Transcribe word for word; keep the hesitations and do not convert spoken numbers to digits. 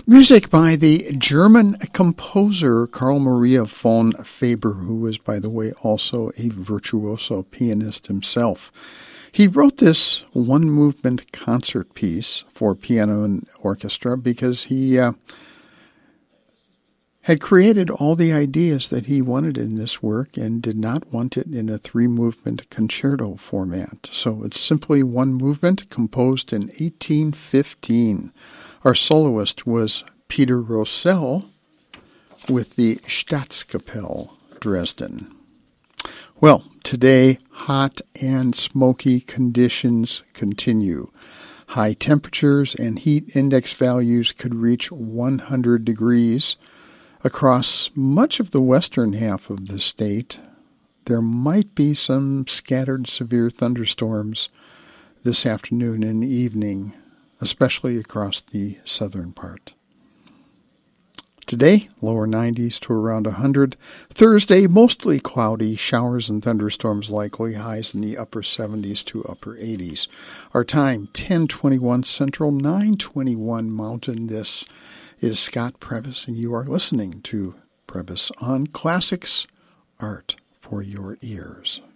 Music by the German composer Carl Maria von Faber, who was, by the way, also a virtuoso pianist himself. He wrote this one-movement concert piece for piano and orchestra because he uh, had created all the ideas that he wanted in this work and did not want it in a three-movement concerto format. So it's simply one movement composed in eighteen fifteen. Our soloist was Peter Rosell with the Staatskapelle Dresden. Well, today, hot and smoky conditions continue. High temperatures and heat index values could reach one hundred degrees across much of the western half of the state. There might be some scattered severe thunderstorms this afternoon and evening, especially across the southern part. Today, lower nineties to around one hundred. Thursday, mostly cloudy, showers and thunderstorms likely, highs in the upper seventies to upper eighties. Our time, ten twenty-one Central, nine twenty-one Mountain. This is Scott Prebys, and you are listening to Prebys on Classics, Art for Your Ears.